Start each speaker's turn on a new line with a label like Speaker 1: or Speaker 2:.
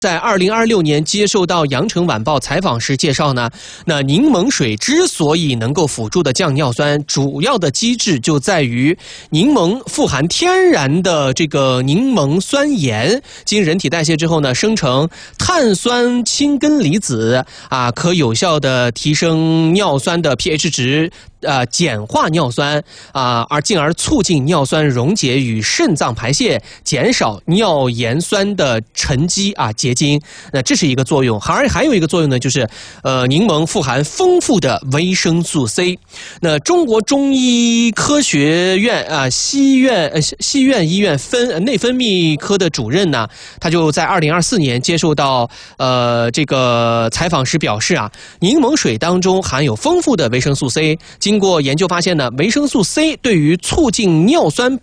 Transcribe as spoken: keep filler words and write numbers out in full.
Speaker 1: 在二零二六年接受到《羊城晚报》采访时介绍呢，那柠檬水之所以能够辅助的降尿酸，主要的机制就在于柠檬富含天然的这个柠檬酸盐，经人体代谢之后呢，生成碳酸氢根离子啊，可有效的提升尿酸的 pH 值。呃，碱化尿酸啊、呃，而进而促进尿酸溶解与肾脏排泄，减少尿盐酸的沉积啊结晶。那这是一个作用，还还有一个作用呢，就是呃，柠檬富含丰富的维生素 C。那中国中医科学院啊、呃、西院呃西院医院分、呃、内分泌科的主任呢，他就在二零二四年接受到呃这个采访时表示啊，柠檬水当中含有丰富的维生素 C。经过研究发现呢，维生素 C 对于促进尿酸